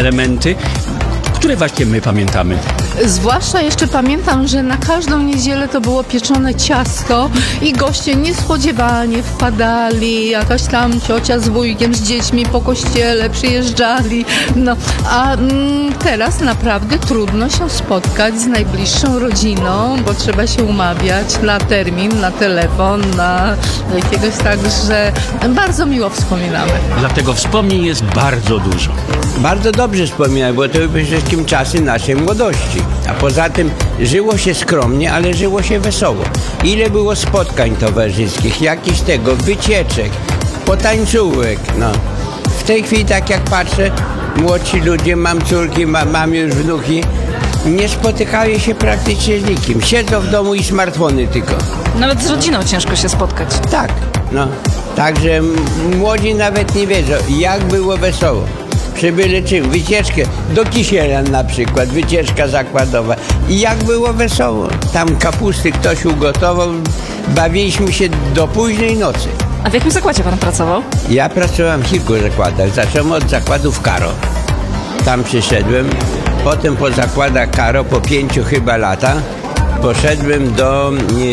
elementy, które właśnie my pamiętamy. Zwłaszcza jeszcze pamiętam, że na każdą niedzielę to było pieczone ciasto i goście niespodziewanie wpadali, jakaś tam ciocia z wujkiem, z dziećmi po kościele przyjeżdżali. No, a teraz naprawdę trudno się spotkać z najbliższą rodziną, bo trzeba się umawiać na termin, na telefon, na jakiegoś, także bardzo miło wspominamy. Dlatego wspomnień jest bardzo dużo. Bardzo dobrze wspominam, bo to były przede wszystkim czasy naszej młodości. A poza tym żyło się skromnie, ale żyło się wesoło. Ile było spotkań towarzyskich, jakichś wycieczek, potańcówek, no. W tej chwili, tak jak patrzę, młodsi ludzie, mam córki, mam już wnuki, nie spotykają się praktycznie z nikim. Siedzą w domu i smartfony tylko. Nawet z rodziną ciężko się spotkać. Tak, no. Także młodzi nawet nie wiedzą, jak było wesoło. Przy byle czym, wycieczkę do Kisielan na przykład, wycieczka zakładowa. I jak było wesoło. Tam kapusty ktoś ugotował, bawiliśmy się do późnej nocy. A w jakim zakładzie pan pracował? Ja pracowałem w kilku zakładach. Zacząłem od zakładów Karo. Tam przyszedłem. Potem po zakładach Karo, po 5 chyba latach, poszedłem do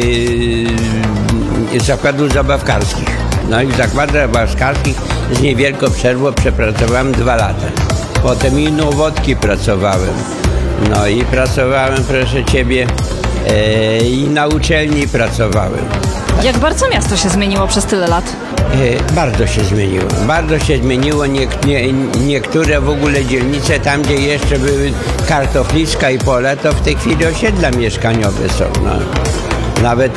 zakładów zabawkarskich. No i w zakładach zabawkarskich z niewielką przerwą przepracowałem 2 lata. Potem i Nowodki pracowałem. No i pracowałem, proszę Ciebie, i na uczelni pracowałem. Jak bardzo miasto się zmieniło przez tyle lat? Bardzo się zmieniło. Bardzo się zmieniło. Niektóre w ogóle dzielnice, tam gdzie jeszcze były Kartofliska i Pole, to w tej chwili osiedla mieszkaniowe są. No. Nawet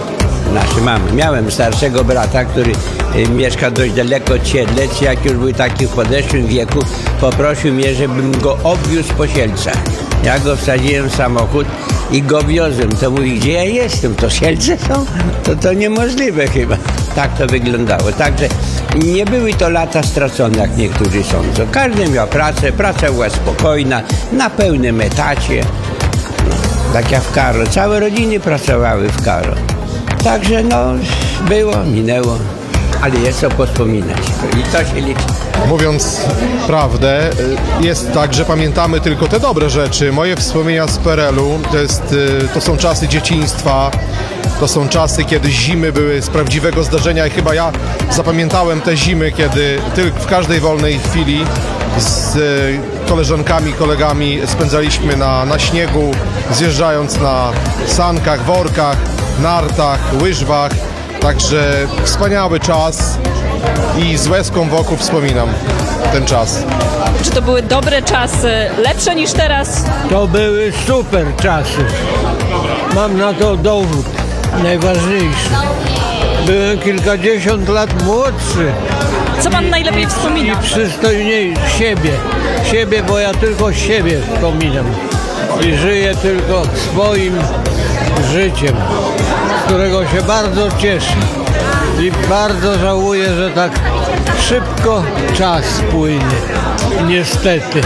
miałem starszego brata, który mieszka dość daleko od Siedlec. Jak już był taki w podeszłym wieku, poprosił mnie, żebym go obwiózł po Sielcach. Ja go wsadziłem w samochód i go wiozłem. To mówi, gdzie ja jestem? To Sielce są? To niemożliwe chyba. Tak to wyglądało. Także nie były to lata stracone, jak niektórzy sądzą. Każdy miał pracę, praca była spokojna, na pełnym etacie. No, tak jak w Karo. Całe rodziny pracowały w Karo. Także było, minęło, ale jest co wspominać i to się liczy. Mówiąc prawdę, jest tak, że pamiętamy tylko te dobre rzeczy. Moje wspomnienia z PRL-u to są czasy dzieciństwa, to są czasy, kiedy zimy były z prawdziwego zdarzenia i chyba ja zapamiętałem te zimy, kiedy w każdej wolnej chwili z koleżankami, kolegami spędzaliśmy na śniegu, zjeżdżając na sankach, workach, nartach, łyżwach. Także wspaniały czas i z łezką wokół wspominam ten czas. Czy to były dobre czasy, lepsze niż teraz? To były super czasy. Mam na to dowód najważniejszy. Byłem kilkadziesiąt lat młodszy. Co pan najlepiej wspomina? I przystojniejszy siebie, bo ja tylko siebie wspominam. I żyję tylko swoim życiem, z którego się bardzo cieszę. I bardzo żałuję, że tak szybko czas płynie. Niestety.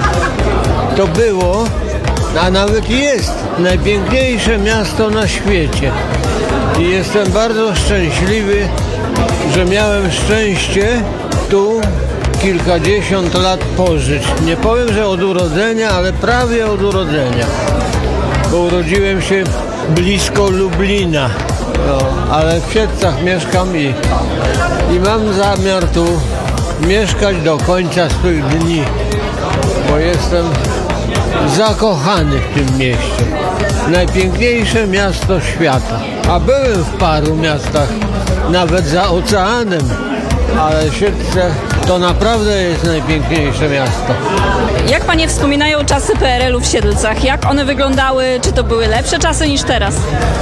To było, a nawet jest, najpiękniejsze miasto na świecie. I jestem bardzo szczęśliwy, że miałem szczęście tu kilkadziesiąt lat pożyć. Nie powiem, że od urodzenia, ale prawie od urodzenia. Bo urodziłem się blisko Lublina, ale w Siedlcach mieszkam i mam zamiar tu mieszkać do końca swych dni, bo jestem zakochany w tym mieście. Najpiękniejsze miasto świata. A byłem w paru miastach, nawet za oceanem, ale Siedlce to naprawdę jest najpiękniejsze miasto. Jak panie wspominają czasy PRL-u w Siedlcach? Jak one wyglądały? Czy to były lepsze czasy niż teraz?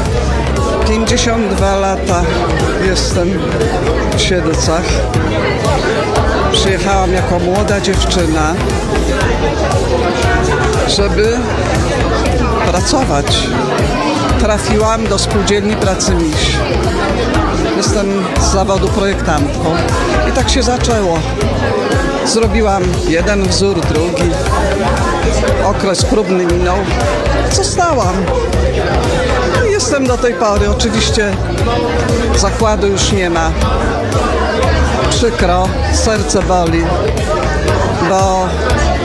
52 lata jestem w Siedlcach. Przyjechałam jako młoda dziewczyna, żeby pracować. Trafiłam do Spółdzielni Pracy Miś. Jestem z zawodu projektantką i tak się zaczęło. Zrobiłam jeden wzór, drugi. Okres próbny minął. Zostałam. I jestem do tej pory. Oczywiście zakładu już nie ma. Przykro, serce boli, bo